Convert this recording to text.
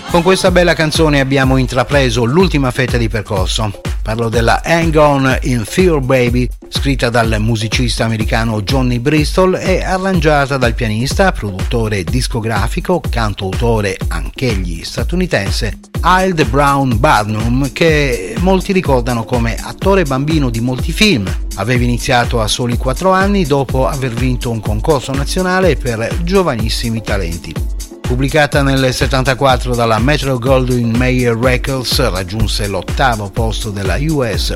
Con questa bella canzone abbiamo intrapreso l'ultima fetta di percorso. Parlo della Hang On in Fear Baby, scritta dal musicista americano Johnny Bristol e arrangiata dal pianista, produttore discografico, cantautore anch'egli statunitense, Harold Brown Barnum, che molti ricordano come attore bambino di molti film. Aveva iniziato a soli 4 anni dopo aver vinto un concorso nazionale per giovanissimi talenti. Pubblicata nel 1974 dalla Metro-Goldwyn-Mayer Records, raggiunse l'8° posto della US